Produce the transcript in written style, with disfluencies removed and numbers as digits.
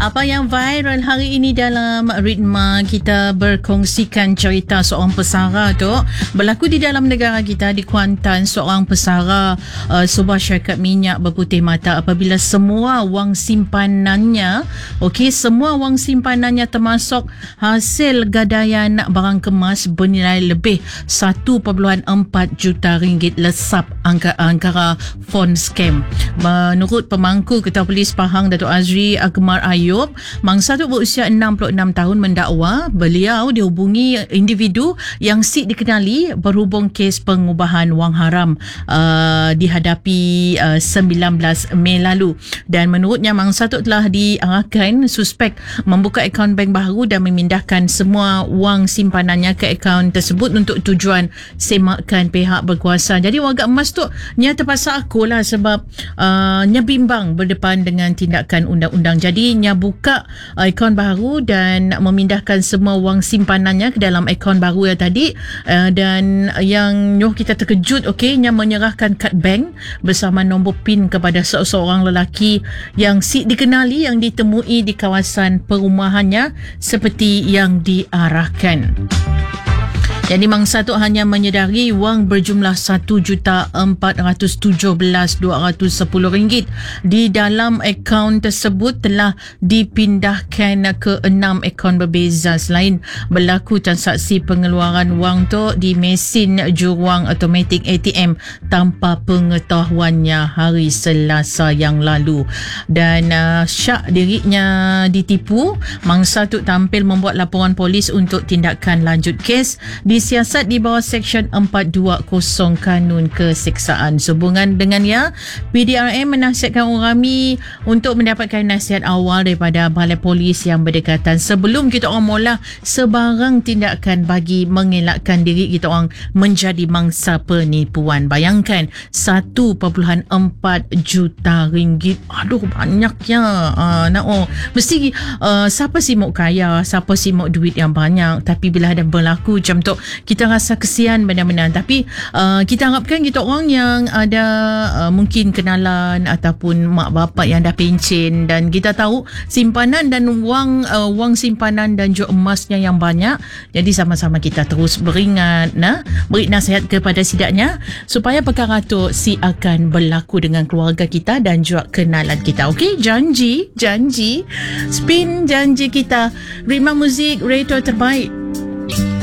Apa yang viral hari ini dalam Ritma, kita berkongsikan cerita seorang pesara tu berlaku di dalam negara kita di Kuantan. Seorang pesara sebuah syarikat minyak berputih mata apabila semua wang simpanannya, semua wang simpanannya termasuk hasil gadaian barang kemas bernilai lebih 1.4 juta ringgit lesap angkara phone scam. Menurut pemangku Ketua Polis Pahang Datuk Azri Akmal Ayub, mangsa itu berusia 66 tahun mendakwa beliau dihubungi individu yang sik dikenali berhubung kes pengubahan wang haram dihadapi 19 Mei lalu, dan menurutnya mangsa itu telah diarahkan suspek membuka akaun bank baru dan memindahkan semua wang simpanannya ke akaun tersebut untuk tujuan semakan pihak berkuasa. Jadi warga emas tu nya terpaksa akulah sebab nya bimbang berdepan dengan tindakan undang-undang. Jadi nya buka akaun baru dan memindahkan semua wang simpanannya ke dalam akaun baru yang tadi, dan yang kita terkejut, nya menyerahkan kad bank bersama nombor PIN kepada seorang lelaki yang dikenali yang ditemui di kawasan perumahannya seperti yang diarahkan. Jadi mangsa tu hanya menyedari wang berjumlah RM1,417,210 di dalam akaun tersebut telah dipindahkan ke 6 akaun berbeza selain berlaku transaksi pengeluaran wang tu di mesin juruang automatik ATM tanpa pengetahuannya hari Selasa yang lalu. Dan syak dirinya ditipu, mangsa tu tampil membuat laporan polis untuk tindakan lanjut kes disiasat di bawah Seksyen 420 Kanun Keseksaan. Sehubungan dengannya, PDRM menasihatkan orang ramai untuk mendapatkan nasihat awal daripada balai polis yang berdekatan sebelum kita orang mula sebarang tindakan bagi mengelakkan diri kita orang menjadi mangsa penipuan. Bayangkan 1.4 juta ringgit. Aduh, banyaknya. Mesti siapa sih mau kaya, siapa sih mau duit yang banyak, tapi bila ada berlaku macam tu kita rasa kesian benar-benar. Tapi kita harapkan kita orang yang ada mungkin kenalan ataupun mak bapak yang dah pencen dan kita tahu simpanan dan wang simpanan dan juga emasnya yang banyak, jadi sama-sama kita terus beri nasihat kepada sidaknya supaya perkara tu akan berlaku dengan keluarga kita dan juga kenalan kita. Okey, janji spin janji kita. Ritma Muzik, radio terbaik.